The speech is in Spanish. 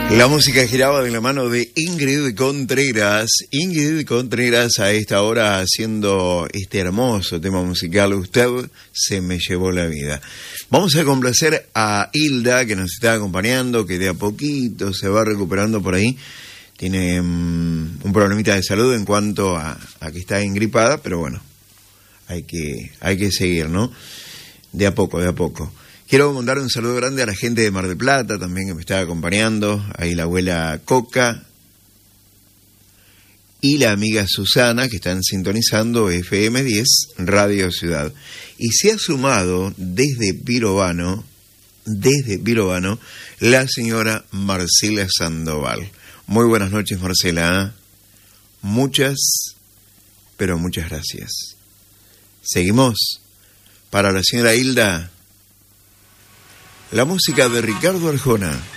La música giraba de la mano de Ingrid Contreras. Ingrid Contreras a esta hora haciendo este hermoso tema musical, Usted se me llevó la vida. Vamos a complacer a Hilda, que nos está acompañando, que de a poquito se va recuperando por ahí. Tiene un problemita de salud en cuanto a que está engripada, pero bueno, hay que seguir, ¿no? De a poco, de a poco. Quiero mandar un saludo grande a la gente de Mar del Plata también que me está acompañando. Ahí la abuela Coca y la amiga Susana que están sintonizando FM10 Radio Ciudad. Y se ha sumado desde Pirovano, la señora Marcela Sandoval. Muy buenas noches, Marcela. Muchas, pero muchas gracias. Seguimos. Para la señora Hilda, la música de Ricardo Arjona.